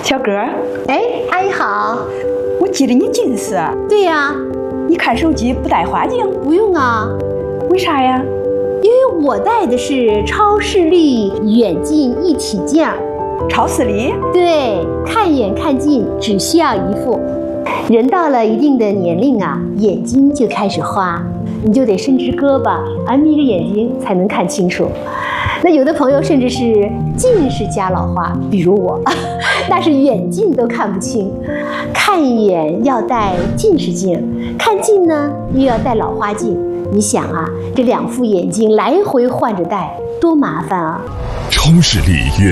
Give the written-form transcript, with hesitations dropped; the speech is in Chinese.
小哥， 哎，阿姨好。 我记得你近视。 对呀。 你看手机不戴花镜？ 不用啊。 为啥呀？ 因为我戴的是超视力远近一体镜。 超视力？ 对，看远看近只需要一副。人到了一定的年龄啊，眼睛就开始花，你就得伸直胳膊，眯着眼睛才能看清楚。那有的朋友甚至是近视加老花，比如我，那是远近都看不清。看远要戴近视镜，看近呢又要戴老花镜。你想啊，这2副眼镜来回换着戴，多麻烦啊！ 超视力